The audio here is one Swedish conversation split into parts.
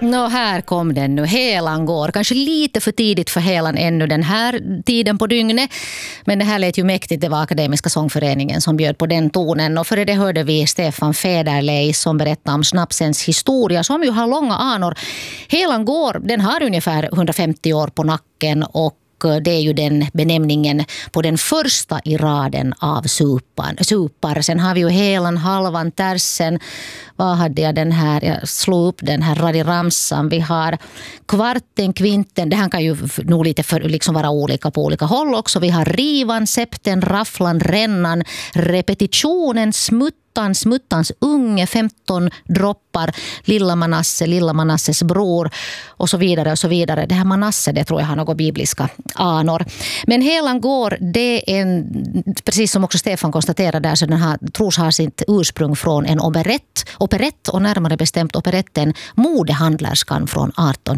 Här kom den nu. Helan går. Kanske lite för tidigt för Helan ännu den här tiden på dygnet. Men det här lät ju mäktigt. Det var Akademiska sångföreningen som bjöd på den tonen. Och före det hörde vi Stefan Federley som berättade om snapsens historia. Som ju har långa anor. Helan går, den har ungefär 150 år på nacken och det är ju den benämningen på den första i raden av supar. Sen har vi ju helan, halvan, tersen. Vad hade jag den här? Jag slog upp den här radiramsan. Vi har kvarten, kvinten. Det här kan ju nog lite liksom vara olika på olika håll också. Vi har rivan, septen, rafflan, rännan, repetitionen, smuttans unge, 15 droppar, lilla Manasses bror och så vidare och så vidare. Det här Manasse, det tror jag har några bibliska anor. Men Helan går, det är precis som också Stefan konstaterade där, så den här tros har sitt ursprung från en operett och närmare bestämt operetten Modehandlerskan från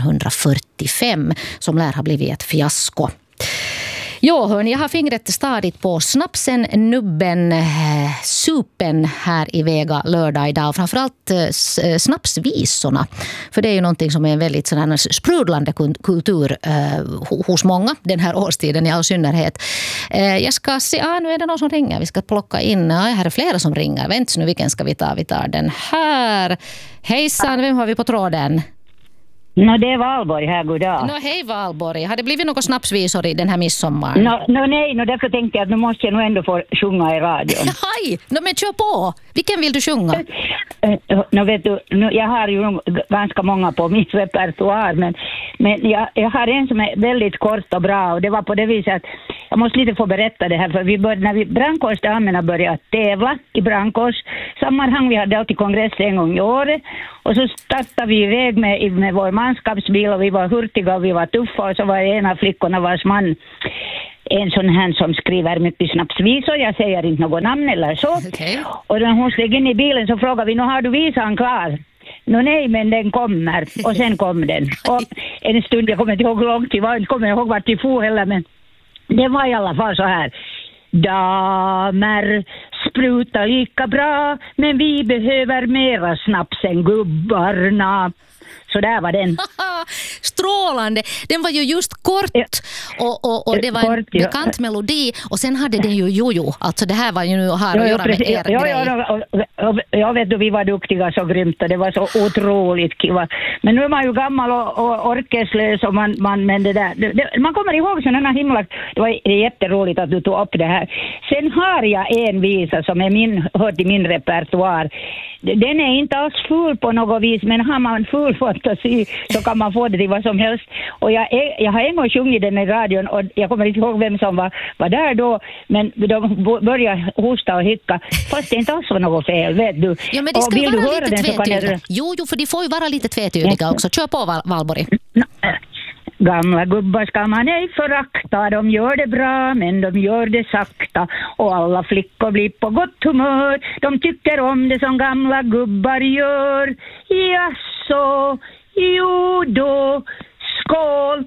1845 som lär ha blivit ett fiasko. Ja, hörni, jag har fingret stadigt på snapsen, nubben, supen här i Vega lördag idag. Framförallt snapsvisorna. För det är ju någonting som är en väldigt sån här sprudlande kultur hos många den här årstiden i all synnerhet. Jag ska se, nu är det någon som ringer. Vi ska plocka in, här är flera som ringer. Vänta nu, vilken ska vi ta? Vi tar den här. Hejsan, vem har vi på tråden? Det är Valborg här, god dag. Hej Valborg, har det blivit några snapsvisor i den här midsommar? Nej, därför tänkte jag att nu måste jag nog ändå få sjunga i radion. Hej, men kör på. Vilken vill du sjunga? Vet du, jag har ju ganska många på min repertoar, men jag har en som är väldigt kort och bra, och det var på det viset att jag måste lite få berätta det här, för när brandkårsdamerna började tävla i brandkårssammanhang, vi hade alltid kongress en gång i året, och så startade vi iväg med vår manskapsbil, och vi var hurtiga och vi var tuffa, och så var en av flickorna vars man en sån här som skriver mycket snapsvisor, jag säger inte något namn eller så. Okay. Och när hon steg in i bilen så frågade vi, har du visan klar? Nej, men den kommer. Och sen kom den. Och en stund, jag kommer inte ihåg hur långt det var, jag kommer ihåg vart det for heller, men det var i alla fall så här. Damer sprutar lika bra, men vi behöver mera snaps än gubbarna. Så där var den. Strålande. Den var ju just kort och det var en bekant melodi, och sen hade den ju jojo. Alltså det här var ju nu här att göra med er grej. Jag vet att vi var duktiga så grymt, och det var så otroligt kul. Men nu är man ju gammal och orkeslös, och men det där, man kommer ihåg sådana himla. Det var jätteroligt att du tog upp det här. Sen har jag en visa som är hör till min repertoar. Den är inte alls full på något vis, men har man full fantasi så kan man få det till vad som helst. Och jag har en gång sjungit den i radion, och jag kommer inte ihåg vem som var där då, men de började hosta och hicka, fast det inte alls var något fel, vet du. Ja, men det ska vara lite tvetydiga. Jo, för de får ju vara lite tvetydiga också. Kör på, Valborg. Gamla gubbar ska man ej förakta, de gör det bra men de gör det sakta, och alla flickor blir på gott humör, de tycker om det som gamla gubbar gör. Ja, så, jo då, skål!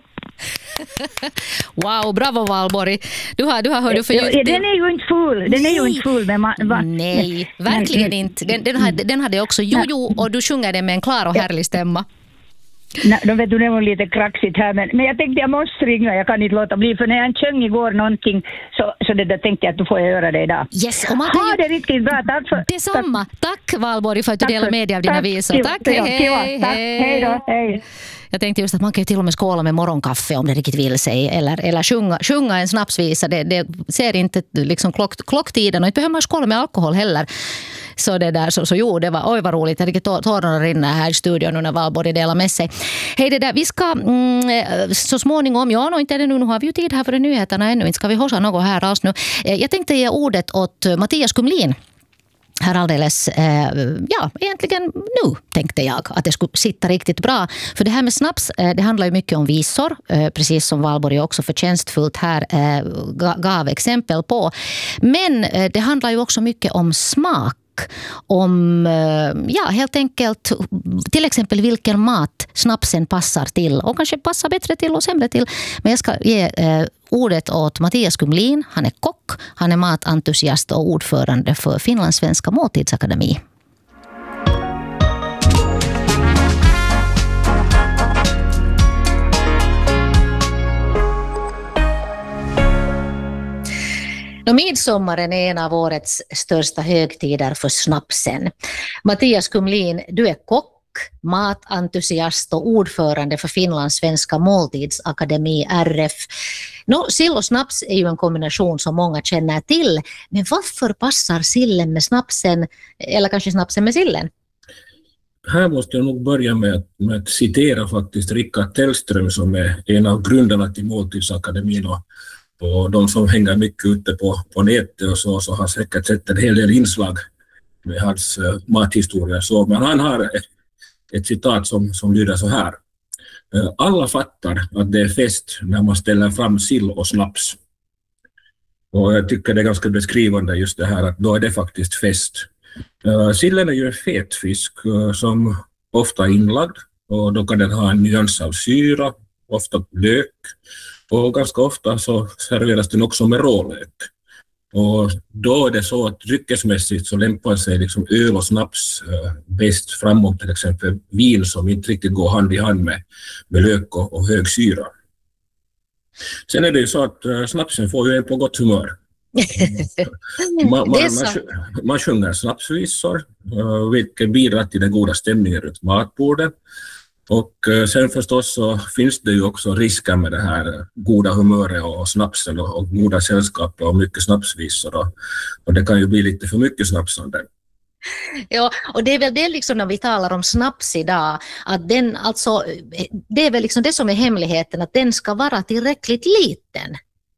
Wow, bravo Valborg. Du har hört för just den är ju inte full. Men nej, verkligen inte. Den hade också jojo, och du sjunger det med en klar och härlig stämma. De vet du, det var lite kraxigt här, men jag tänkte jag måste ringa, jag kan inte låta bli, för när jag sjöng igår någonting så det där tänkte jag att du får göra det idag. Yes, och man kan ju... det är riktigt bra, tack för... Detsamma, tack Valborg för att du delar med dig av dina visor. Tack, hej då, hej. Jag tänkte just att man kan ju till och med skåla med morgonkaffe om det riktigt vill sig, eller sjunga en snapsvisa. Det ser inte liksom klocktiden, och inte behöver man skåla med alkohol heller. Så det där, så jo, det var, oj vad roligt. Jag tycker tårarna rinner här i studion nu när Valborg delar med sig. Hej, det där, vi ska så småningom, inte är det nu har vi ju tid här för nyheterna ännu, inte ska vi hosa något här alls nu. Jag tänkte ge ordet åt Mattias Kumlin. Här alldeles, egentligen nu tänkte jag att det skulle sitta riktigt bra. För det här med snaps, det handlar ju mycket om visor, precis som Valborg också förtjänstfullt här gav exempel på. Men det handlar ju också mycket om smak. Om, helt enkelt till exempel vilken mat snapsen passar till, och kanske passar bättre till och sämre till. Men jag ska ge ordet åt Mattias Kumlin. Han är kock, han är matentusiast och ordförande för Finlandssvenska måltidsakademi. Midsommaren är en av årets största högtider för snapsen. Mattias Kumlin, du är kock, matentusiast och ordförande för Finlands svenska måltidsakademi RF. Sill och snaps är ju en kombination som många känner till, men varför passar sillen med snapsen, eller kanske snapsen med sillen? Här måste jag nog börja med att citera faktiskt Rickard Tellström som är en av grundarna till måltidsakademin, och de som hänger mycket ute på nätet och så har säkert sett en hel del inslag med hans mathistoria. Men han har ett citat som lyder så här: alla fattar att det är fest när man ställer fram sill och snaps. Och jag tycker det är ganska beskrivande just det här att då är det faktiskt fest. Sillen är ju en fet fisk som ofta är inlagd, och då kan den ha en nyans av syra, ofta lök, och ganska ofta så serveras den också med rålök. Och då är det så att dryckesmässigt så lämpar sig liksom öl och snaps bäst framom till exempel vin som inte riktigt går hand i hand med lök och hög syra. Sen är det ju så att snapsen får ju en på gott humör. Man sjunger snapsvisor, vilket bidrar till den goda stämningen runt matbordet. Och sen förstås så finns det ju också risker med det här goda humöret och snapsen och goda sällskap och mycket snapsvisor, och det kan ju bli lite för mycket snapsande. Ja, och det är väl det liksom när vi talar om snaps idag, att den alltså, det är väl liksom det som är hemligheten, att den ska vara tillräckligt liten.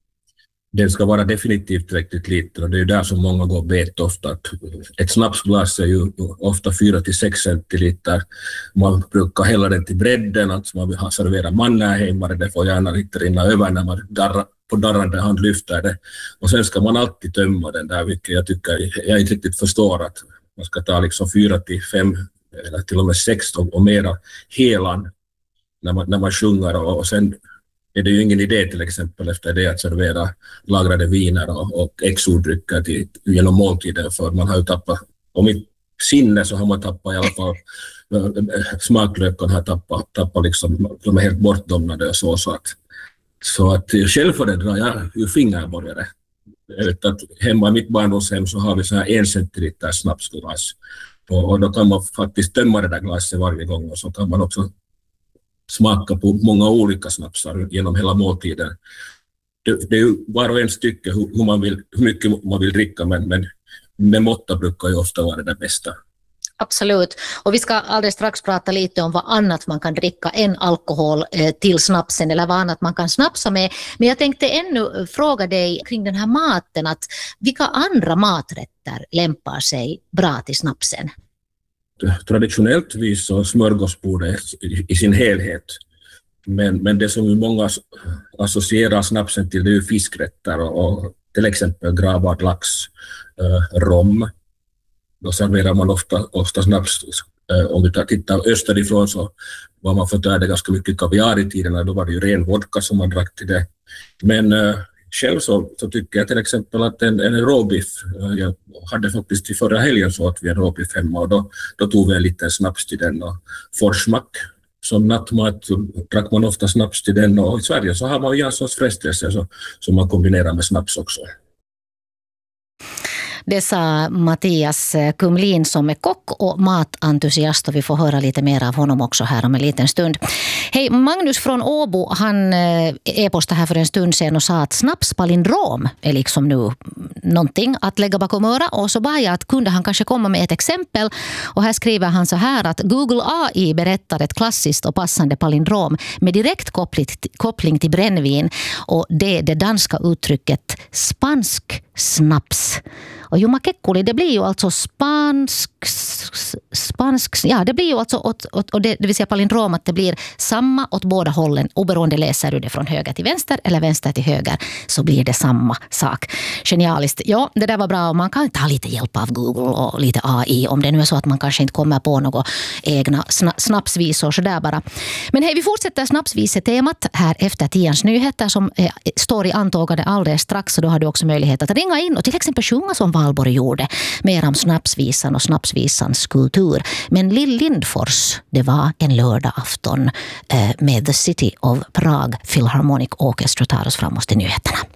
Den ska vara definitivt tillräckligt liten, och det är ju där som många går bet ofta. Att ett snapsglas är ju ofta 4-6 centiliter. Man brukar hälla den till bredden, alltså man vill ha servera mannärheimare, det får gärna inte rinna över när man på darrande hand lyfter det. Och sen ska man alltid tömma den där, vilket jag tycker, jag inte riktigt förstår att man ska ta liksom 4-5 eller till och med 6 och mera helan när man sjunger, och sen är det ju ingen idé till exempel efter det att servera lagrade viner och exodrycker genom måltiden, för man har ju tappat, om inte sinne så har man tappat i alla fall smaklöken, har tappat liksom, de är helt bortdomnade och så att själv föredrar jag ju fingerborgare. Att hemma i mitt barndomshem så har vi så här 1 centiliter snapsglas, och då kan man faktiskt tömma det där glaset varje gång, och så kan man också smaka på många olika snapsar genom hela måltiden. Det är ju var och en stycke hur mycket man vill dricka, men med måtta brukar ju ofta vara det bästa. Absolut. Och vi ska alldeles strax prata lite om vad annat man kan dricka än alkohol till snapsen, eller vad annat man kan snapsa med. Men jag tänkte ännu fråga dig kring den här maten, att vilka andra maträtter lämpar sig bra till snapsen? Traditionellt vis så smörgåsbordet i sin helhet. Men det som många associerar snapsen till, det är ju fiskrätter och till exempel gravad lax, rom. Då serverar man ofta snaps. Om vi tittar österifrån så var man förtärde ganska mycket kaviar i tiderna. Då var det ju ren vodka som man drack till det. Men själv så tycker jag till exempel att en råbiff, jag hade faktiskt i förra helgen så att vi en råbiff hemma, och då tog vi en liten snaps till den, och forsmack som nattmat drack man ofta snaps till den, och i Sverige så har man ju Janssons frestelse som man kombinerar med snaps också. Det sa Mattias Kumlin som är kock och matentusiast, och vi får höra lite mer av honom också här om en liten stund. Hej, Magnus från Åbo, han e-postade här för en stund sedan och sa att snapspalindrom är liksom nu någonting att lägga bakom öra, och så bara att kunde han kanske komma med ett exempel, och här skriver han så här att Google AI berättar ett klassiskt och passande palindrom med direkt koppling till brännvin, och det danska uttrycket spansk snaps. Och jumakekkuli, det blir ju alltså spansk, ja det blir ju alltså och det vill säga palindrom, att det blir samma åt båda hållen, oberoende läser du det från höger till vänster eller vänster till höger, så blir det samma sak. Genialiskt. Ja, det där var bra, och man kan ta lite hjälp av Google och lite AI om det nu är så att man kanske inte kommer på några egna snapsvisor så där bara. Men hej, vi fortsätter snapsvisetemat här efter 10:ans nyheter som står i antågande alldeles strax, och då har du också möjlighet att ringa in och till exempel sjunga som Valborg gjorde, mer om snapsvisan och snapsvisans kultur. Men Lill Lindfors, det var en lördagafton med The City of Prague Philharmonic Orchestra, tar oss framåt till nyheterna.